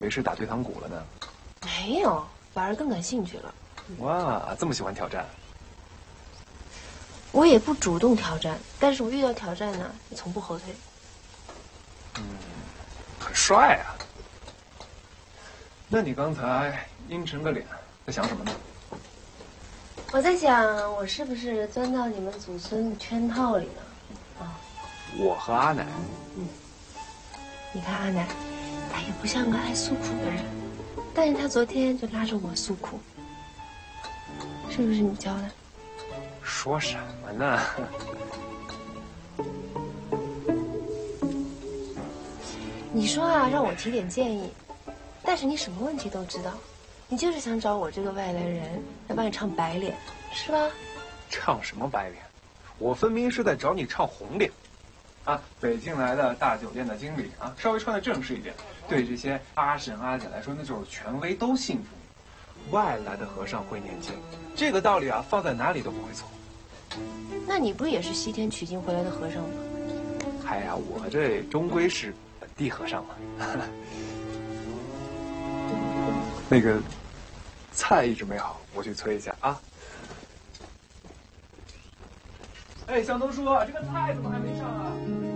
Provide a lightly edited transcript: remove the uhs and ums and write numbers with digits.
没事打退堂鼓了呢。 没有，反而更感兴趣了。 哇，这么喜欢挑战？ 我也不主动挑战，但是我遇到挑战呢，也从不后退。 很帅啊。那你刚才阴沉个脸，在想什么呢？ 我在想，我是不是钻到你们祖孙的圈套里了？啊， 我和阿奶。 你看阿奶，她也不像个爱诉苦的人，但是她昨天就拉着我诉苦，是不是你教的？ 说什么呢？ 你说啊，让我提点建议，但是你什么问题都知道，你就是想找我这个外来人来帮你唱白脸，是吧？ 唱什么白脸？我分明是在找你唱红脸。啊，北京来的大酒店的经理啊，稍微穿的正式一点，对这些阿婶阿姐来说，那就是权威，都信服你。外来的和尚会念经，这个道理啊，放在哪里都不会错。 那你不也是西天取经回来的和尚吗？ 哎呀，我这终归是本地和尚嘛。那个菜一直没好，我去催一下啊。哎，向东叔，这个菜怎么还没上啊？